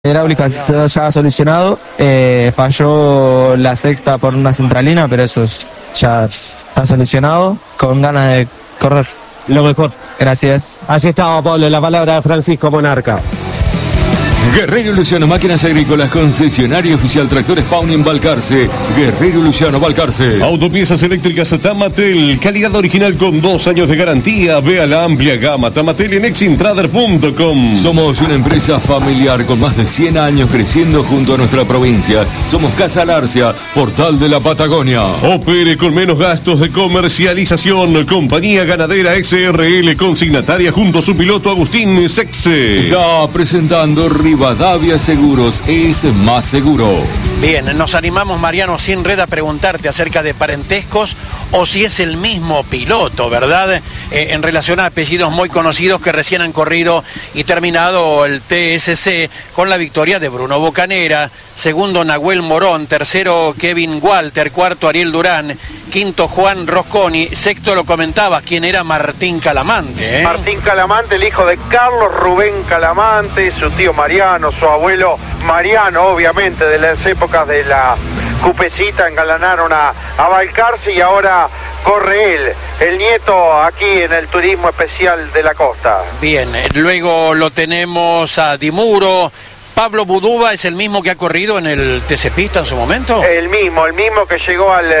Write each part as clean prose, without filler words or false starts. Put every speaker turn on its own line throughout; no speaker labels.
hidráulica ya solucionado, falló la sexta por una centralina, pero eso ya está solucionado, con ganas de correr.
Lo mejor.
Gracias.
Allí estaba, Pablo, la palabra de Francisco Monarca.
Guerrero Luciano Máquinas Agrícolas, concesionario oficial Tractores Pauni en Balcarce. Guerrero Luciano, Balcarce.
Autopiezas eléctricas Tamatel, calidad original con 2 años de garantía. Vea la amplia gama Tamatel en exintrader.com.
Somos una empresa familiar con más de 100 años creciendo junto a nuestra provincia. Somos Casa Larcia, portal de la Patagonia.
Opere con menos gastos de comercialización. Compañía Ganadera SRL, consignataria junto a su piloto Agustín Sexe.
Está presentando Rivadavia Seguros, es más seguro.
Bien, nos animamos, Mariano, sin red, a preguntarte acerca de parentescos o si es el mismo piloto, ¿verdad? En relación a apellidos muy conocidos que recién han corrido y terminado el TSC con la victoria de Bruno Bocanera, segundo Nahuel Morón, tercero Kevin Walter, cuarto Ariel Durán, quinto Juan Rosconi, sexto lo comentabas, ¿quién era? Martín Calamante, ¿eh?
Martín Calamante, el hijo de Carlos Rubén Calamante, su tío Mariano, su abuelo Mariano, obviamente, de las épocas de la Cupecita, engalanaron a Balcarce y ahora corre él, el nieto, aquí en el turismo especial de la costa.
Bien, luego lo tenemos a Dimuro. Pablo Buduba es el mismo que ha corrido en el TC Pista en su momento. El mismo que llegó al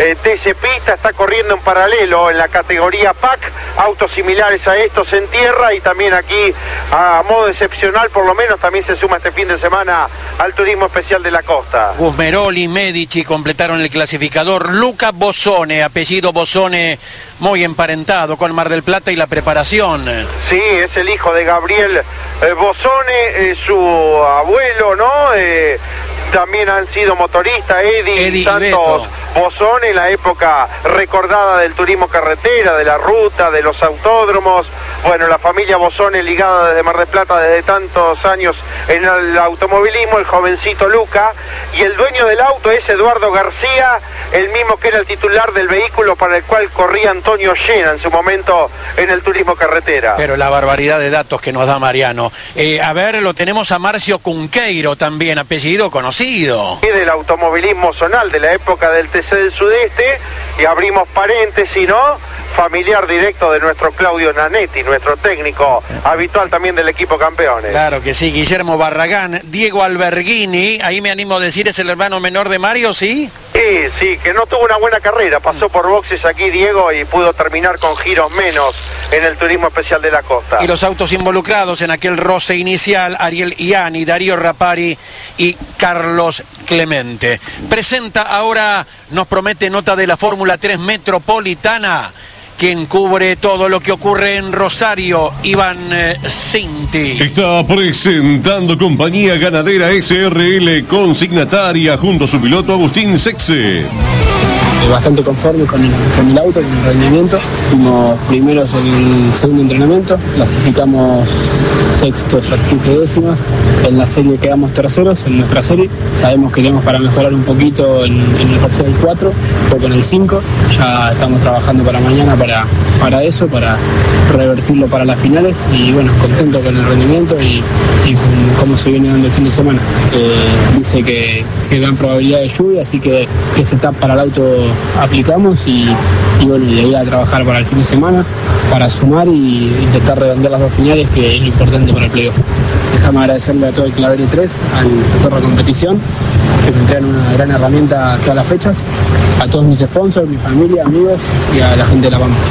TC Pista, está corriendo en paralelo en la categoría PAC, autos similares a estos en tierra, y también aquí a modo excepcional, por lo menos también se suma este fin de semana al turismo especial de la costa. Gusmeroli, Medici completaron el clasificador. Luca Bosone, apellido Bosone, muy emparentado con Mar del Plata y la preparación. Sí, es el hijo de Gabriel Bosone, su abuelo, ¿no? También han sido motoristas, Eddie Santos Bosone, en la época recordada del turismo carretera, de la ruta, de los autódromos. Bueno, la familia Bosone ligada desde Mar del Plata desde tantos años en el automovilismo, el jovencito Luca, y el dueño del auto es Eduardo García, el mismo que era el titular del vehículo para el cual corría Antonio Llena en su momento en el turismo carretera. Pero la barbaridad de datos que nos da Mariano. A ver, lo tenemos a Marcio Cunqueiro también, apellido conocido. Del automovilismo zonal de la época del TC del Sudeste, y abrimos paréntesis, ¿no? Familiar directo de nuestro Claudio Nanetti, nuestro técnico habitual también del equipo campeones. Claro que sí, Guillermo Barragán, Diego Alberghini, ahí me animo a decir, es el hermano menor de Mario, ¿sí? Sí, que no tuvo una buena carrera, pasó por boxes aquí Diego y pudo terminar con giros menos en el turismo especial de la costa. Y los autos involucrados en aquel roce inicial, Ariel Iani, Darío Rapari y Carlos Clemente. Presenta ahora, nos promete nota de la Fórmula 3 Metropolitana, quien cubre todo lo que ocurre en Rosario, Iván Cinti.
Está presentando Compañía Ganadera SRL, consignataria junto a su piloto Agustín Sexe.
Bastante conforme con el auto, con el rendimiento. Fuimos primeros en el segundo entrenamiento, clasificamos sextos a 7 décimas. En la serie quedamos terceros, en nuestra serie. Sabemos que tenemos para mejorar un poquito en el parcial 4, un poco en el 5. Ya estamos trabajando para mañana para eso, para revertirlo para las finales. Y bueno, contento con el rendimiento y con cómo se viene dando el fin de semana. Dice que dan probabilidad de lluvia, así que setup para el auto aplicamos y bueno, y ahí a trabajar para el fin de semana, para sumar y intentar redondear las 2 finales, que es lo importante para el playoff. Déjame agradecerle a todo el Claveri 3, al sector de competición, que me entregan una gran herramienta todas las fechas, a todos mis sponsors, mi familia, amigos y a la gente de La Pampa.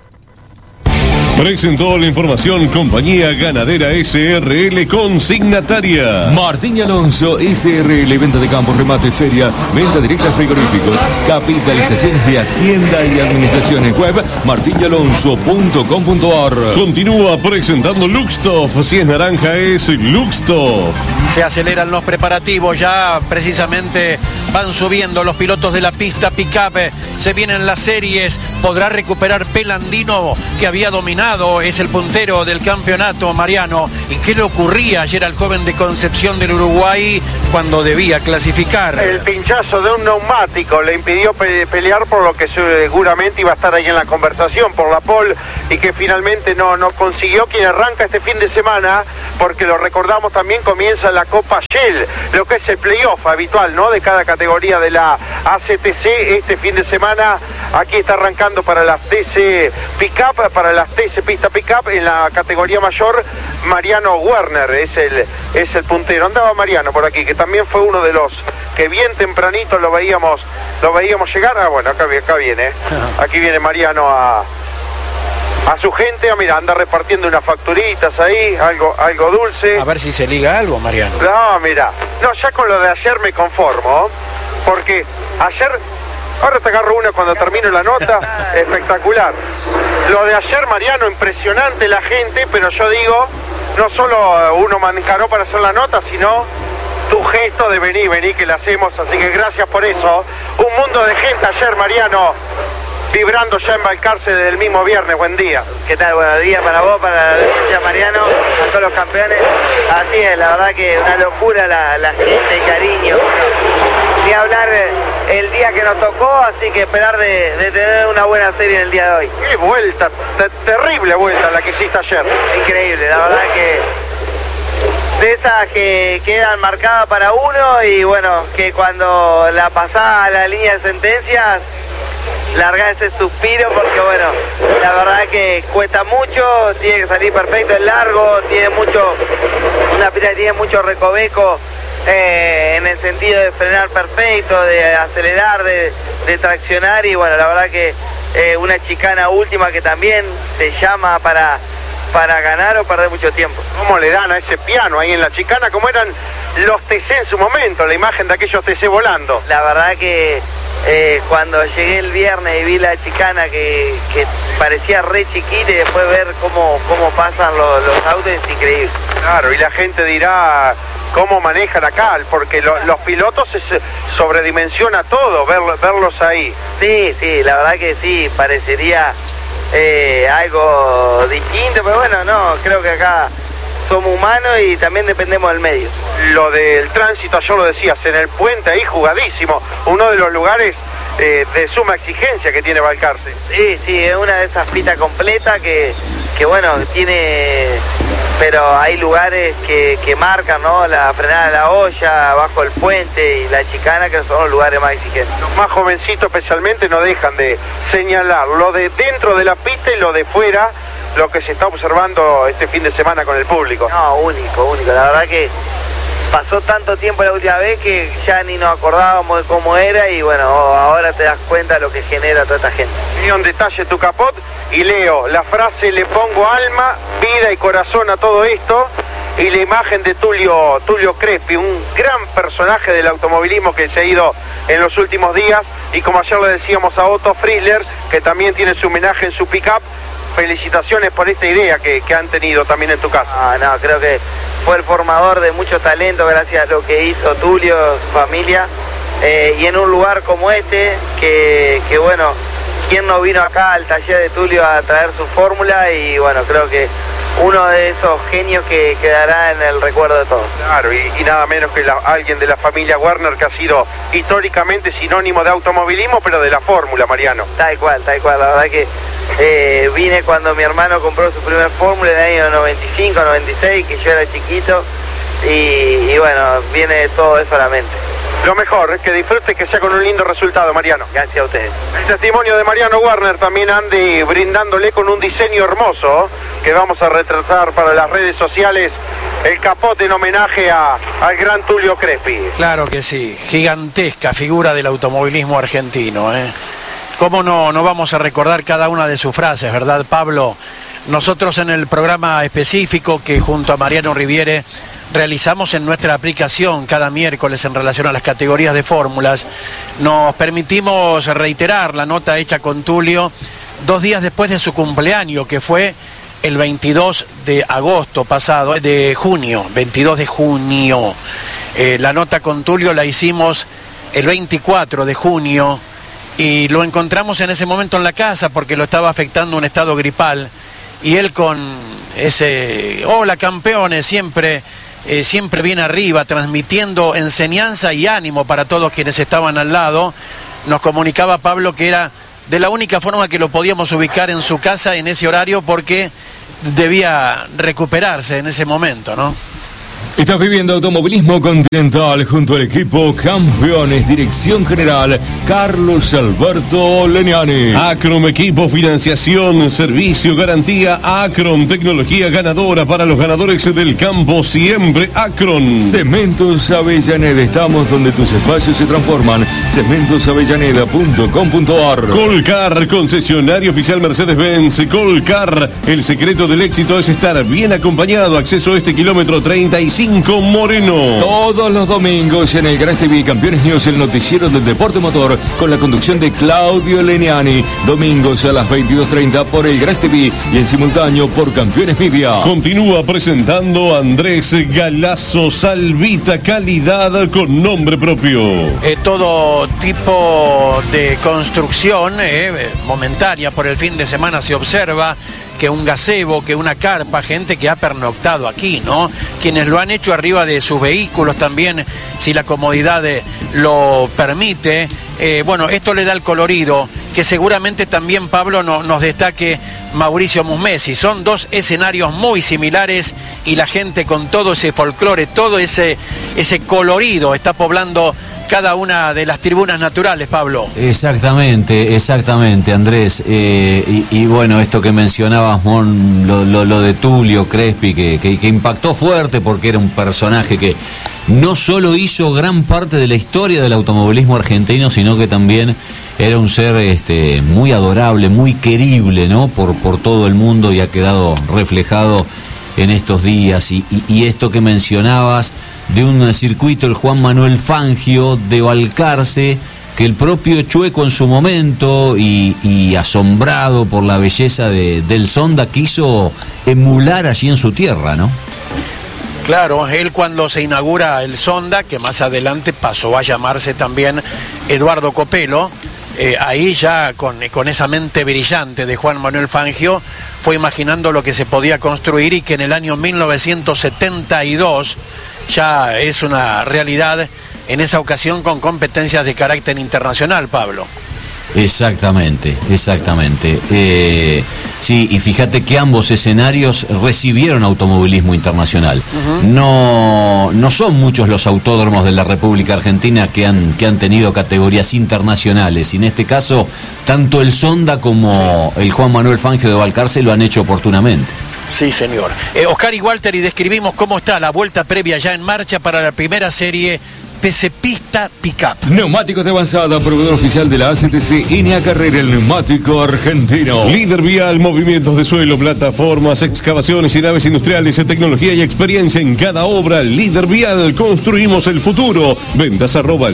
Presentó la información Compañía Ganadera SRL, consignataria.
Martín Alonso SRL, venta de campos, remate, feria, venta directa de frigoríficos, capitalizaciones de Hacienda y Administraciones. Web martinalonso.com.ar.
Continúa presentando Luxtoff. Si es naranja es Luxtoff.
Se aceleran los preparativos, ya precisamente van subiendo los pilotos de la pista pick-up. Se vienen las series, podrá recuperar Pelandino, que había dominado, es el puntero del campeonato, Mariano. ¿Y qué le ocurría ayer al joven de Concepción del Uruguay cuando debía clasificar? El pinchazo de un neumático le impidió pelear, por lo que seguramente iba a estar ahí en la conversación por la pole, y que finalmente no consiguió. Quien arranca este fin de semana, porque lo recordamos también, comienza la
Copa Shell, lo que es el playoff habitual, ¿no?, de cada categoría de la ACTC. Este fin de semana aquí está arrancando para las TC Pickup, para las TC Pista Pickup, en la categoría mayor, Mariano Werner es el puntero. Andaba Mariano por aquí, que también fue uno de los que bien tempranito lo veíamos llegar. Ah, bueno, acá viene, aquí viene Mariano a su gente. Mira, anda repartiendo unas facturitas ahí, algo dulce.
A ver si se liga algo, Mariano.
No, mira, no, ya con lo de ayer me conformo, porque ayer, ahora te agarro una cuando termino la nota, espectacular. Lo de ayer, Mariano, impresionante la gente, pero yo digo, no solo uno me encaró para hacer la nota, sino tu gesto de vení que la hacemos, así que gracias por eso. Un mundo de gente ayer, Mariano, vibrando ya en Balcarce desde el mismo viernes. Buen día.
¿Qué tal? Buenos días para vos, para la audiencia, Mariano, a todos los campeones. Así es, la verdad que una locura la gente, el cariño. Ni hablar el día que nos tocó, así que esperar de tener una buena serie en el día de hoy.
Qué vuelta, terrible vuelta la que hiciste ayer.
Increíble, la verdad que de esas que quedan marcadas para uno, y bueno, que cuando la pasás a la línea de sentencias, larga ese suspiro, porque bueno, la verdad que cuesta mucho, tiene que salir perfecto, es largo, tiene una pista que tiene mucho recoveco, en el sentido de frenar perfecto, de acelerar, de traccionar, y bueno, la verdad que una chicana última que también te llama para ganar o perder mucho tiempo.
¿Cómo le dan a ese piano ahí en la chicana? ¿Cómo eran los TC en su momento? La imagen de aquellos TC volando.
La verdad que cuando llegué el viernes y vi la chicana que parecía re chiquita, y después ver cómo pasan los autos, es increíble.
Claro, y la gente dirá cómo manejan acá, porque los pilotos se sobredimensiona todo, verlos ahí.
Sí, la verdad que sí, parecería algo distinto, pero bueno, no, creo que acá somos humanos y también dependemos del medio.
Lo del tránsito, yo lo decías, en el puente ahí jugadísimo, uno de los lugares de suma exigencia que tiene Balcarce.
Sí, es una de esas pistas completas que bueno, tiene, pero hay lugares que marcan, ¿no?, la frenada de la olla, bajo el puente y la chicana, que son los lugares más exigentes.
Los más jovencitos especialmente no dejan de señalar lo de dentro de la pista y lo de fuera, lo que se está observando este fin de semana con el público.
No, único, la verdad que pasó tanto tiempo la última vez que ya ni nos acordábamos de cómo era, y bueno, ahora te das cuenta de lo que genera toda esta gente.
Veo un detalle tu capot y leo la frase: le pongo alma, vida y corazón a todo esto, y la imagen de Tulio Crespi, un gran personaje del automovilismo que se ha ido en los últimos días, y como ayer le decíamos a Otto Frizzler, que también tiene su homenaje en su pick-up. Felicitaciones por esta idea que han tenido también en tu casa.
No, creo que fue el formador de mucho talento gracias a lo que hizo Tulio, su familia, y en un lugar como este, que bueno, ¿quién no vino acá al taller de Tulio a traer su fórmula? Y bueno, creo que uno de esos genios que quedará en el recuerdo de todos.
Claro, y nada menos que alguien de la familia Werner, que ha sido históricamente sinónimo de automovilismo, pero de la fórmula, Mariano.
Tal cual, la verdad que vine cuando mi hermano compró su primer fórmula en el año 95, 96, que yo era chiquito, y bueno, viene todo eso a la mente.
Lo mejor es que disfrute, que sea con un lindo resultado, Mariano.
Gracias a ustedes.
El testimonio de Mariano Werner, también Andy brindándole con un diseño hermoso que vamos a retratar para las redes sociales, el capote en homenaje al gran Tulio Crespi.
Claro que sí, gigantesca figura del automovilismo argentino, ¿eh? ¿Cómo no vamos a recordar cada una de sus frases, verdad, Pablo? Nosotros en el programa específico que junto a Mariano Riviere realizamos en nuestra aplicación cada miércoles en relación a las categorías de fórmulas, nos permitimos reiterar la nota hecha con Tulio 2 días después de su cumpleaños, que fue el 22 de agosto pasado, de junio, 22 de junio. La nota con Tulio la hicimos el 24 de junio y lo encontramos en ese momento en la casa porque lo estaba afectando un estado gripal, y él con ese hola campeones siempre viene arriba, transmitiendo enseñanza y ánimo para todos quienes estaban al lado. Nos comunicaba Pablo que era de la única forma que lo podíamos ubicar en su casa en ese horario, porque debía recuperarse en ese momento, ¿no?
Estás viviendo Automovilismo Continental junto al equipo Campeones, Dirección General Carlos Alberto Leniani.
Acrom Equipo, financiación, servicio, garantía. Acrom, tecnología ganadora para los ganadores del campo, siempre Acron.
Cementos Avellaneda, estamos donde tus espacios se transforman. cementosavellaneda.com.ar.
Colcar, concesionario oficial Mercedes-Benz. Colcar, el secreto del éxito es estar bien acompañado. Acceso a este kilómetro 35 Moreno.
Todos los domingos en el Gras TV Campeones News, el noticiero del deporte motor, con la conducción de Claudio Leniani. Domingos a las 22:30 por el Gras TV y en simultáneo por Campeones Media.
Continúa presentando Andrés Galazo, Salvita, calidad con nombre propio.
Todo tipo de construcción momentánea por el fin de semana se observa que un gazebo, que una carpa, gente que ha pernoctado aquí, ¿no? Quienes lo han hecho arriba de sus vehículos también, si la comodidad lo permite. Bueno, esto le da el colorido, que seguramente también, Pablo, nos destaque Mauricio Musmesi. Son dos escenarios muy similares y la gente con todo ese folclore, todo ese colorido está poblando cada una de las tribunas naturales, Pablo.
Exactamente, Andrés. Y bueno, esto que mencionabas, Mon, lo de Tulio Crespi, que impactó fuerte porque era un personaje que no solo hizo gran parte de la historia del automovilismo argentino, sino que también era un ser muy adorable, muy querible, ¿no? Por todo el mundo, y ha quedado reflejado en estos días. Y esto que mencionabas de un circuito, el Juan Manuel Fangio de Balcarce, que el propio Chueco en su momento, y asombrado por la belleza del Sonda, quiso emular allí en su tierra, ¿no?
Claro, él cuando se inaugura el Sonda, que más adelante pasó a llamarse también Eduardo Copelo, ahí ya con esa mente brillante de Juan Manuel Fangio, fue imaginando lo que se podía construir, y que en el año 1972 ya es una realidad, en esa ocasión con competencias de carácter internacional, Pablo.
Exactamente. Sí, y fíjate que ambos escenarios recibieron automovilismo internacional. No son muchos los autódromos de la República Argentina que han tenido categorías internacionales, y en este caso tanto el Sonda como el Juan Manuel Fangio de Balcarce lo han hecho oportunamente.
Sí, señor. Oscar y Walter, y describimos cómo está la vuelta previa ya en marcha para la primera serie TC Pista Pickup.
Neumáticos de avanzada, proveedor oficial de la ACTC, INEA Carrera, el neumático argentino.
Líder vial, movimientos de suelo, plataformas, excavaciones y naves industriales, tecnología y experiencia en cada obra. Líder vial, construimos el futuro. Ventas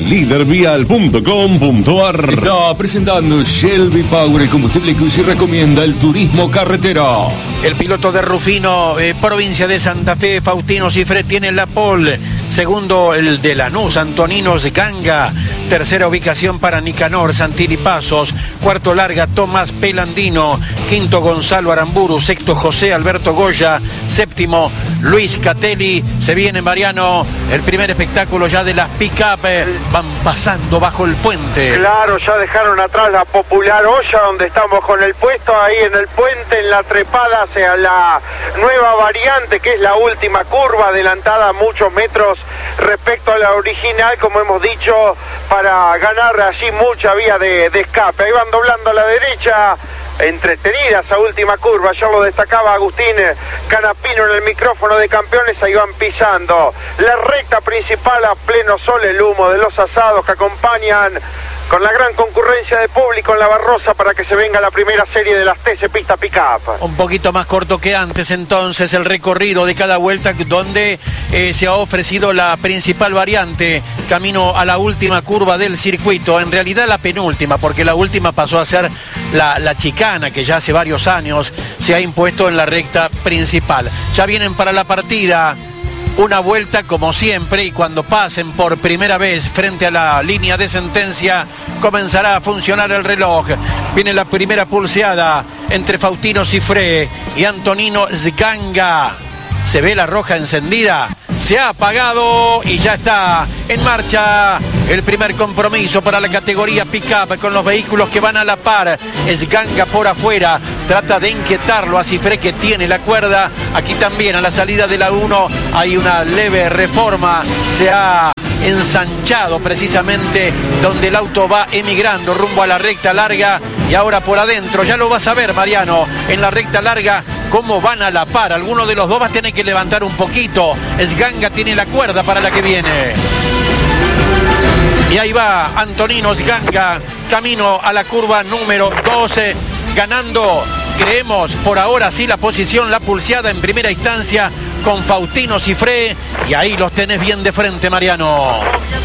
@lidervial.com.ar.
Está presentando Shelby Power, el combustible que usted recomienda, el turismo carretera.
El piloto de Rufino, provincia de Santa Fe, Faustino Cifré, tiene la pole. Segundo, el de Lanús, Antonino Ganga. Tercera ubicación para Nicanor Santilli Pasos. Cuarto larga, Tomás Pelandino. Quinto, Gonzalo Aramburu. Sexto, José Alberto Goya. Séptimo, Luis Catelli. Se viene, Mariano, el primer espectáculo ya de las pick-up. Van pasando bajo el puente.
Claro, ya dejaron atrás la popular olla donde estamos con el puesto. Ahí en el puente, en la trepada hacia la nueva variante, que es la última curva, adelantada muchos metros respecto a la original, como hemos dicho, para ganar allí mucha vía de escape. Ahí van doblando a la derecha, entretenida esa última curva, ya lo destacaba Agustín Canapino en el micrófono de Campeones. Ahí van pisando la recta principal a pleno sol, el humo de los asados que acompañan con la gran concurrencia de público en la Barrosa para que se venga la primera serie de las TC Pista Pickup.
Un poquito más corto que antes, entonces, el recorrido de cada vuelta, donde se ha ofrecido la principal variante camino a la última curva del circuito, en realidad la penúltima, porque la última pasó a ser la chicana, que ya hace varios años se ha impuesto en la recta principal. Ya vienen para la partida. Una vuelta como siempre, y cuando pasen por primera vez frente a la línea de sentencia comenzará a funcionar el reloj. Viene la primera pulseada entre Faustino Cifré y Antonino Ganga. Se ve la roja encendida, se ha apagado y ya está en marcha el primer compromiso para la categoría pick-up con los vehículos que van a la par. Es Ganga por afuera, trata de inquietarlo a Cifré, que tiene la cuerda. Aquí también a la salida de la 1 hay una leve reforma, se ha ensanchado precisamente donde el auto va emigrando rumbo a la recta larga, y ahora por adentro ya lo vas a ver, Mariano, en la recta larga cómo van a la par. Alguno de los dos va a tener que levantar un poquito. Sganga tiene la cuerda para la que viene. Y ahí va Antonino Sganga, camino a la curva número 12, ganando, creemos, por ahora sí la posición, la pulseada en primera instancia con Faustino Cifré, y ahí los tenés bien de frente, Mariano.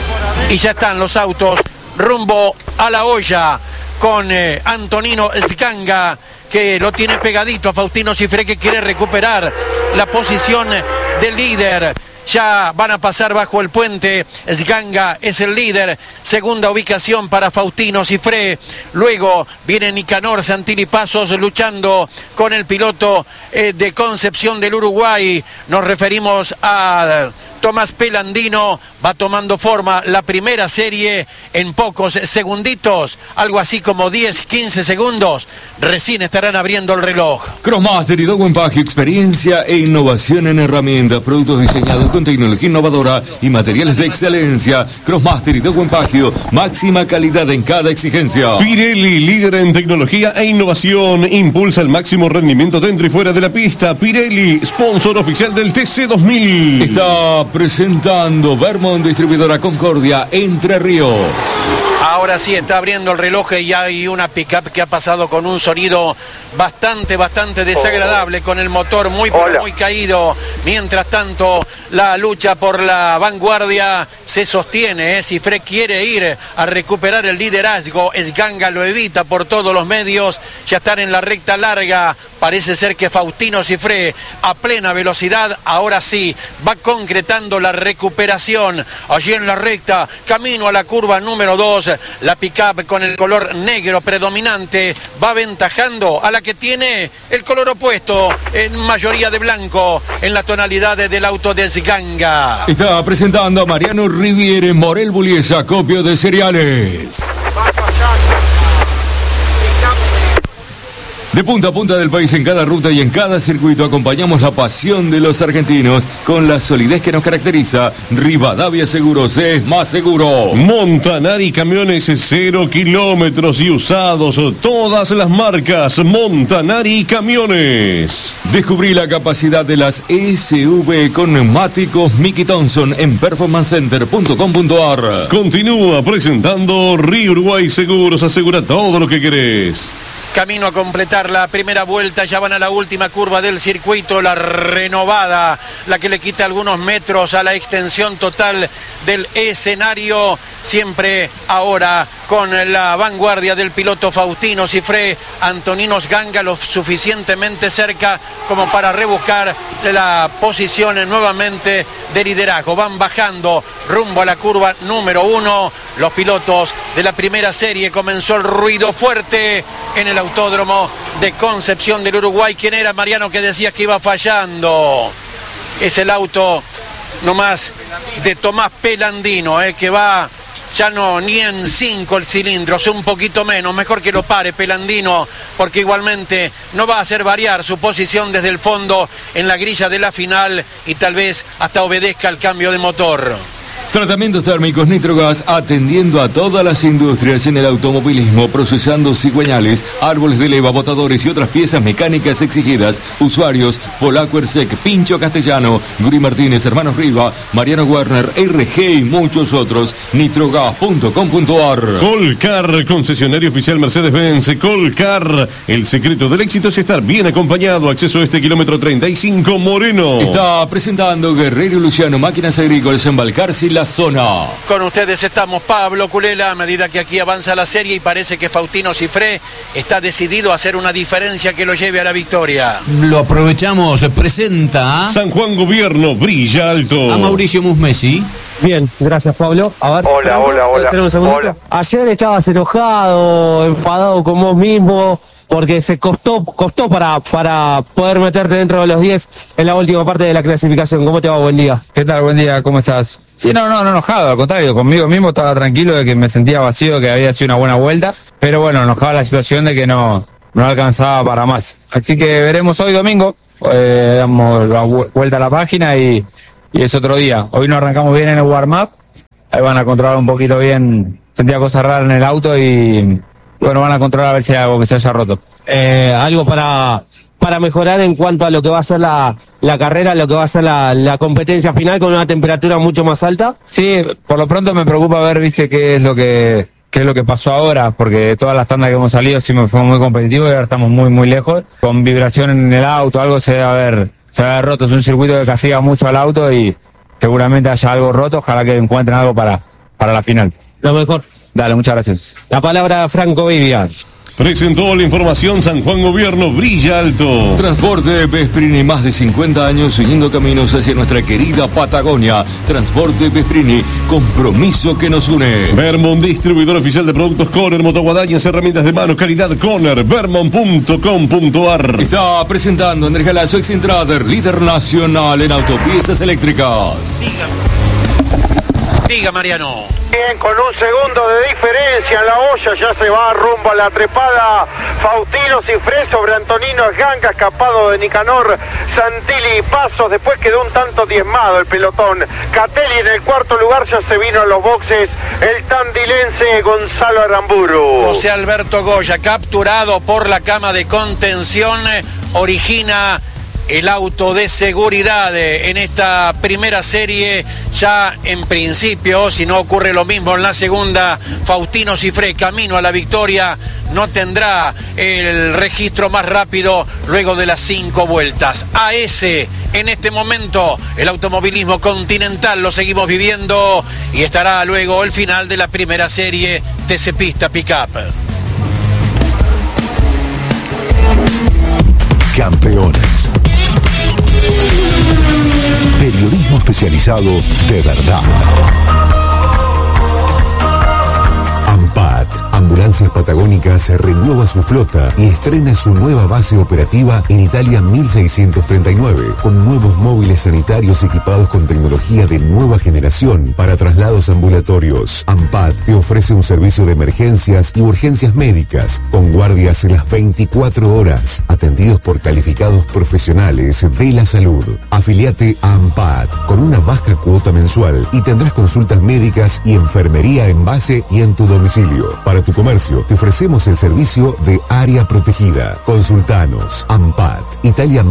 Y ya están los autos rumbo a la olla con Antonino Sganga, que lo tiene pegadito a Faustino Cifré, que quiere recuperar la posición del líder. Ya van a pasar bajo el puente. Sganga es el líder. Segunda ubicación para Faustino Cifré. Luego viene Nicanor Santilli Pasos luchando con el piloto de Concepción del Uruguay. Nos referimos a Tomás Pelandino. Va tomando forma la primera serie en pocos segunditos, algo así como 10-15 segundos. Recién estarán abriendo el reloj.
Crossmaster y Dow Empaque, experiencia e innovación en herramientas, productos diseñados con tecnología innovadora y materiales de excelencia. Crossmaster y Dow Empaque, máxima calidad en cada exigencia.
Pirelli, líder en tecnología e innovación, impulsa el máximo rendimiento dentro y fuera de la pista. Pirelli, sponsor oficial del TC2000.
Está presentando Vermont, distribuidora Concordia, Entre Ríos.
Ahora sí está abriendo el reloj y hay una pick-up que ha pasado con un sonido bastante desagradable, con el motor muy caído. Mientras tanto, la lucha por la vanguardia se sostiene. Cifré quiere ir a recuperar el liderazgo. Sganga lo evita por todos los medios. Ya están en la recta larga. Parece ser que Faustino Cifré, a plena velocidad, ahora sí va concretando la recuperación. Allí en la recta, camino a la curva número 2. La pick-up con el color negro predominante va aventajando a la que tiene el color opuesto, en mayoría de blanco, en la tonalidad del auto de Sganga.
Está presentando a Mariano Riviere, Morel Bullies, acopio de cereales. De punta a punta del país, en cada ruta y en cada circuito, acompañamos la pasión de los argentinos con la solidez que nos caracteriza. Rivadavia Seguros es más seguro.
Montanari Camiones, 0 kilómetros y usados, todas las marcas. Montanari Camiones.
Descubrí la capacidad de las SUV con neumáticos Mickey Thompson en performancecenter.com.ar.
Continúa presentando Río Uruguay Seguros, asegura todo lo que querés.
Camino a completar la primera vuelta, ya van a la última curva del circuito, la renovada, la que le quita algunos metros a la extensión total del escenario, siempre ahora con la vanguardia del piloto Faustino Cifré. Antonino Sganga lo suficientemente cerca como para rebuscar la posición nuevamente de liderazgo. Van bajando rumbo a la curva número 1 los pilotos de la primera serie. Comenzó el ruido fuerte en el autódromo de Concepción del Uruguay. ¿Quién era, Mariano, que decías que iba fallando? Es el auto nomás de Tomás Pelandino, que va ya no ni en 5 cilindros, un poquito menos. Mejor que lo pare Pelandino, porque igualmente no va a hacer variar su posición desde el fondo en la grilla de la final, y tal vez hasta obedezca al cambio de motor.
Tratamientos térmicos Nitrogas, atendiendo a todas las industrias en el automovilismo, procesando cigüeñales, árboles de leva, botadores y otras piezas mecánicas exigidas. Usuarios: Polaco Ersec, Pincho Castellano, Guri Martínez, Hermanos Riva, Mariano Werner, RG y muchos otros. Nitrogas.com.ar.
Colcar, concesionario oficial Mercedes-Benz. Colcar, el secreto del éxito es estar bien acompañado. Acceso a este kilómetro 35 Moreno.
Está presentando Guerrero y Luciano, máquinas agrícolas en Balcarce y la zona.
Con ustedes estamos, Pablo Culela, a medida que aquí avanza la serie, y parece que Faustino Cifré está decidido a hacer una diferencia que lo lleve a la victoria.
Lo aprovechamos, presenta
San Juan Gobierno, brilla alto.
A Mauricio Musmesi.
Bien, gracias, Pablo. A ver.
Hola.
Ayer estabas enojado, enfadado con vos mismo. porque se costó para poder meterte dentro de los 10 en la última parte de la clasificación. ¿Cómo te va? Buen día.
¿Qué tal? Buen día, ¿cómo estás? Sí, no enojado, al contrario, conmigo mismo estaba tranquilo de que me sentía vacío, que había sido una buena vuelta, pero bueno, enojaba la situación de que no alcanzaba para más. Así que veremos hoy domingo, damos la vuelta a la página y es otro día. Hoy no arrancamos bien en el warm-up, ahí van a controlar un poquito bien, sentía cosas raras en el auto y bueno, van a controlar a ver si hay algo que se haya roto.
Algo para mejorar en cuanto a lo que va a ser la carrera, lo que va a ser la competencia final con una temperatura mucho más alta.
Sí, por lo pronto me preocupa ver, viste, qué es lo que pasó ahora, porque todas las tandas que hemos salido sí fue muy competitivo y ahora estamos muy lejos. Con vibración en el auto, algo se debe haber roto. Es un circuito que castiga mucho al auto y seguramente haya algo roto. Ojalá que encuentren algo para la final.
Lo mejor.
Dale, muchas gracias.
La palabra a Franco Vivian.
Presentó la información San Juan Gobierno Brilla Alto.
Transporte Vesprini, más de 50 años uniendo caminos hacia nuestra querida Patagonia. Transporte Vesprini, compromiso que nos une.
Vermont, distribuidor oficial de productos Conner, motoguadañas, herramientas de mano, calidad Conner, vermont.com.ar.
Está presentando Andrés Galazo, ex Intrader, líder nacional en autopiezas eléctricas.
Diga, Mariano.
Bien, con un segundo de diferencia en la olla, ya se va rumbo a la trepada Faustino Cifré sobre Antonino Ganga, escapado de Nicanor Santilli Pasos. Después quedó un tanto diezmado el pelotón. Catelli en el cuarto lugar, ya se vino a los boxes el tandilense Gonzalo Aramburu.
José Alberto Goya, capturado por la cama de contención, origina el auto de seguridad en esta primera serie. Ya en principio, si no ocurre lo mismo en la segunda, Faustino Cifré, camino a la victoria, no tendrá el registro más rápido luego de las 5 vueltas. AS, en este momento, el automovilismo continental lo seguimos viviendo y estará luego el final de la primera serie TC Pista Pickup.
Campeones. Periodismo especializado de verdad. AMPAT, Ambulancias Patagónicas, renueva su flota y estrena su nueva base operativa en Italia 1639, con nuevos móviles sanitarios equipados con tecnología de nueva generación para traslados ambulatorios. AMPAT te ofrece un servicio de emergencias y urgencias médicas, con guardias en las 24 horas, atendidos por calificados profesionales de la salud. Afiliate a AMPAT con una baja cuota mensual y tendrás consultas médicas y enfermería en base y en tu domicilio. Para tu comercio te ofrecemos el servicio de área protegida. Consultanos. AMPAT, Italia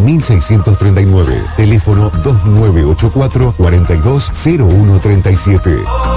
1639, teléfono 2984 420137.